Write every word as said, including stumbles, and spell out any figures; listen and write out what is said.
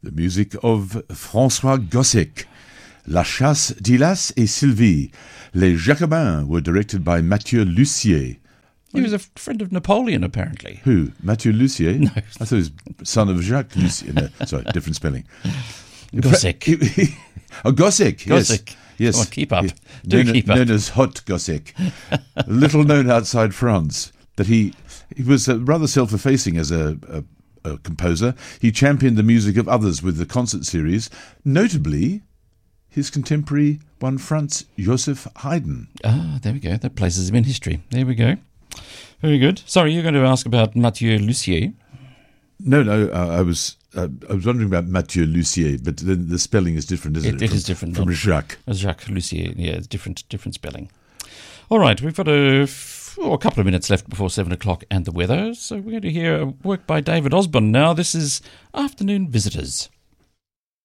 The music of François Gossec. La Chasse d'Hylas et Sylvie. Les Jacobins were directed by Mathieu Lussier. He was a friend of Napoleon, apparently. Who? Mathieu Lussier? No. I thought he was son of Jacques Lussier. No, sorry, different spelling. Gossec. Oh, Gossec, yes. Gossec. Yes. Come on, keep up. He- Do known, keep up. known as Hot Gossec. Little known outside France. But he, he was uh, rather self-effacing as a, a, a composer. He championed the music of others with the concert series, notably his contemporary one, Franz Joseph Haydn. Ah, there we go. That places him in history. There we go. Very good. Sorry, you're going to ask about Mathieu Lussier. No, no, uh, I was uh, I was wondering about Mathieu Lussier, but the, the spelling is different, isn't It, it? it from, is different. From not- Jacques. Jacques Lussier. Yeah, it's different, different spelling. All right, we've got a, f- oh, a couple of minutes left before seven o'clock and the weather. So we're going to hear a work by David Osborne now. This is Afternoon Visitors.